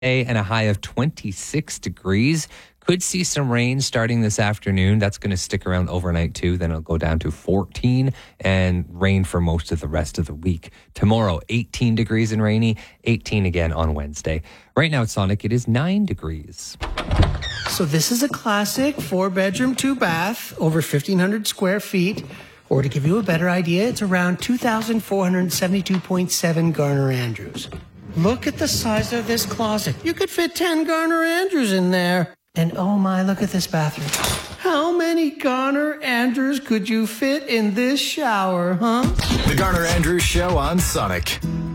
and a high of 26 degrees. Could see some rain starting this afternoon. That's going to stick around overnight too. Then it'll go down to 14 and rain for most of the rest of the week. Tomorrow, 18 degrees and rainy, 18 again on Wednesday. Right now at Sonic, it is 9 degrees. So this is a classic 4-bedroom, 2-bath, over 1,500 square feet. Or to give you a better idea, it's around 2,472.7 Garner Andrews. Look at the size of this closet. You could fit 10 Garner Andrews in there. And oh my, look at this bathroom. How many Garner Andrews could you fit in this shower, huh? The Garner Andrews Show on Sonic.